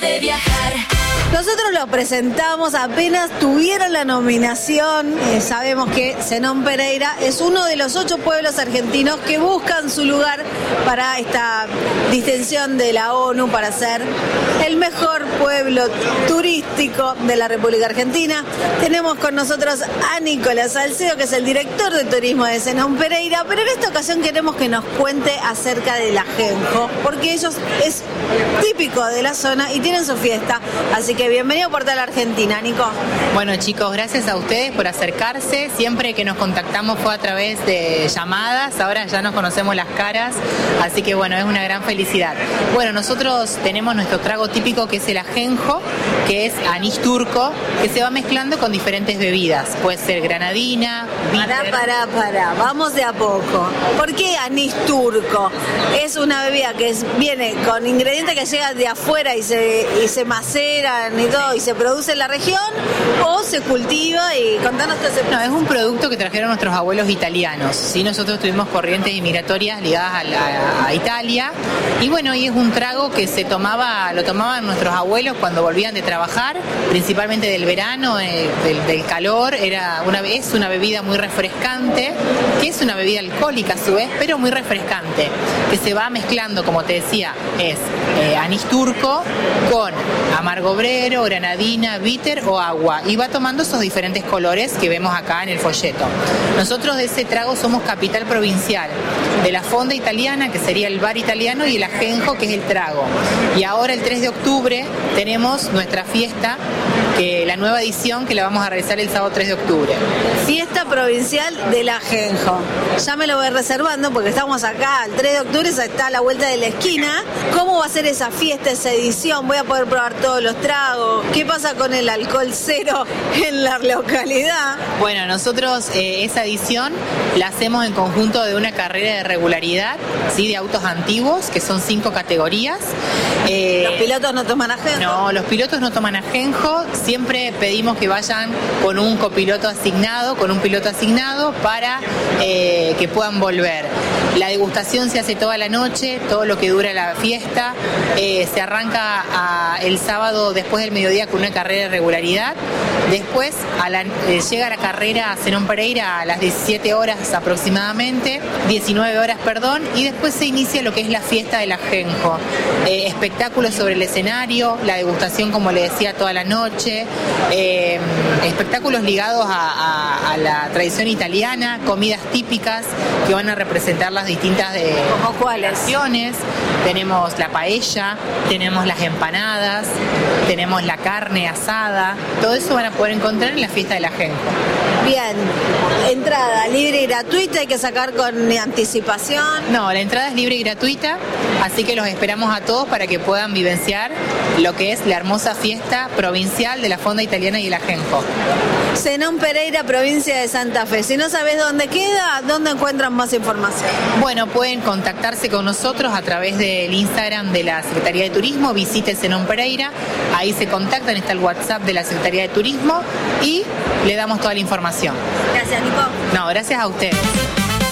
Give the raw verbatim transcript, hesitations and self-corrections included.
de viajar. Nosotros los presentamos, apenas tuvieron la nominación. Eh, sabemos que Zenón Pereira es uno de los ocho pueblos argentinos que buscan su lugar para esta distinción de la ONU para ser el mejor pueblo turístico de la República Argentina. Tenemos con nosotros a Nicolás Salcedo, que es el director de turismo de Zenón Pereira, pero en esta ocasión queremos que nos cuente acerca del ajenjo, porque ellos es típico de la zona y tienen su fiesta. Así que bienvenido a Portal Argentina, Nico. Bueno, chicos, gracias a ustedes por acercarse. Siempre que nos contactamos fue a través de llamadas, ahora ya nos conocemos las caras, así que bueno, es una gran felicidad. Bueno, nosotros tenemos nuestro trago típico, que es el ajenjo, que es anís turco, que se va mezclando con diferentes bebidas. Puede ser granadina, bitter. Pará, pará, pará, vamos de a poco. ¿Por qué anís turco? Es una bebida que es, viene con ingredientes que llegan de afuera y se, y se maceran y todo, y se produce en la región, o se cultiva. Y contanos todo ese... No, es un producto que trajeron nuestros abuelos italianos. ¿Sí? Nosotros tuvimos corrientes inmigratorias ligadas a, la, a Italia, y bueno, y es un trago que se tomaba, lo tomaban nuestros abuelos cuando volvían de trabajar, principalmente del verano, eh, del, del calor. Era una, es una bebida muy refrescante, que es una bebida alcohólica a su vez, pero muy refrescante, que se va mezclando, como te decía, es eh, anís turco con amargobrero, granadina, bitter o agua, y va tomando esos diferentes colores que vemos acá en el folleto. Nosotros de ese trago somos capital provincial de la fonda italiana, que sería el bar italiano, y el ajenjo, que es el trago. Y ahora el tres de octubre tenemos nuestra fiesta, que la nueva edición, que la vamos a realizar el sábado tres de octubre. Fiesta provincial del ajenjo. Ya me lo voy reservando porque estamos acá el tres de octubre, está a la vuelta de la esquina. ¿Cómo va a ser esa fiesta, esa edición? Voy a poder probar todos los tragos. ¿Qué pasa con el alcohol cero en la localidad? Bueno, nosotros eh, esa edición la hacemos en conjunto de una carrera de regularidad, ¿sí? De autos antiguos, que son cinco categorías. Eh, ¿Los pilotos no toman ajenjo? No, los pilotos no toman ajenjo. Siempre pedimos que vayan con un copiloto asignado, con un piloto asignado, para eh, que puedan volver. La degustación se hace toda la noche, todo lo que dura la fiesta. Eh, se arranca a, el sábado después del mediodía con una carrera de regularidad. Después a la, eh, llega la carrera a Zenón Pereira a las diecisiete horas aproximadamente, diecinueve horas, perdón, y después se inicia lo que es la fiesta del ajenjo. Eh, espectáculos sobre el escenario, la degustación, como le decía, toda la noche, eh, espectáculos ligados a, a, a la tradición italiana, comidas típicas que van a representar las distintas de ¿Cómo cuáles? naciones. Tenemos la paella, tenemos las empanadas, tenemos la carne asada, todo eso van a poder encontrar en la fiesta del ajenjo. Bien, entrada libre y gratuita, hay que sacar con anticipación. No, la entrada es libre y gratuita, así que los esperamos a todos para que puedan vivenciar lo que es la hermosa fiesta provincial de la fonda italiana y el ajenjo. Zenón Pereira, provincia de Santa Fe. Si no sabes dónde queda, ¿dónde encuentran más información? Bueno, pueden contactarse con nosotros a través del Instagram de la Secretaría de Turismo, visite Zenón Pereira, ahí se contactan, está el WhatsApp de la Secretaría de Turismo y le damos toda la información. Gracias, Nico. No, gracias a ustedes.